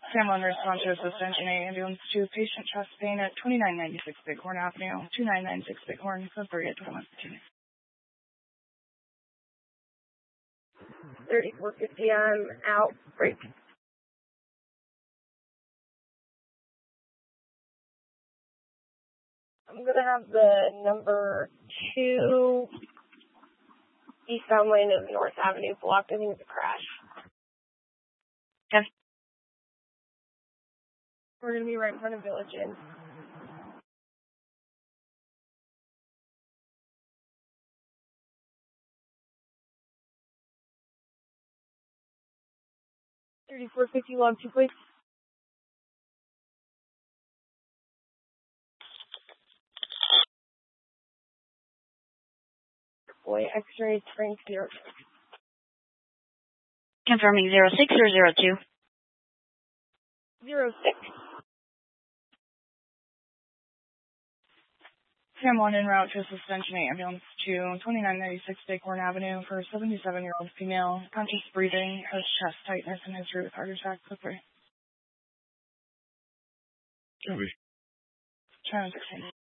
Sam response to assistant in a ambulance to patient chest pain at 2996 Bighorn Avenue, 2996 Bighorn, Sudbury at 2115. 3450, I'm out. Break. I'm going to have the number 2 eastbound lane of North Avenue blocked. I think it's a crash. Okay. We're going to be right in front of Village Inn. $34.50 log 2, please. Boy, X-ray, Frank 06. Confirming 06 or 02? 06. Sam 1 en route to assistant in a ambulance to 2996 Bighorn Avenue for a 77-year-old female, conscious breathing, has chest tightness, and history with heart attack. Slippery. Copy. Trying to